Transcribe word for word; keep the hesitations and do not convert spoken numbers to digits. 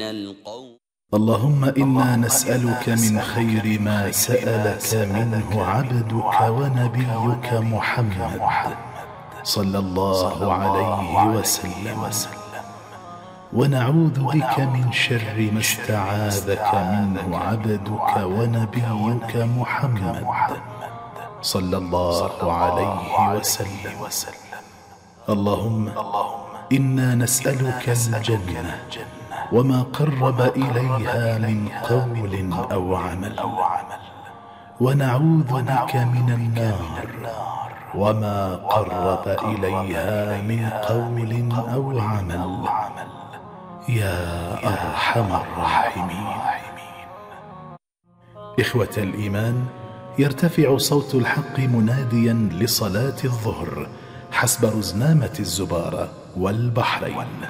اللهم إنا نسألك من خير ما سألك منه عبدك ونبيك محمد صلى الله عليه وسلم، ونعوذ بك من شر ما استعاذك منه عبدك ونبيك محمد صلى الله عليه وسلم. اللهم إنا نسألك الجنة وما قرب إليها من قول أو عمل، ونعوذ بك من النار وما قرب إليها من قول أو عمل، يا أرحم الراحمين. إخوة الإيمان، يرتفع صوت الحق مناديا لصلاة الظهر حسب رزنامة الزبارة والبحرين.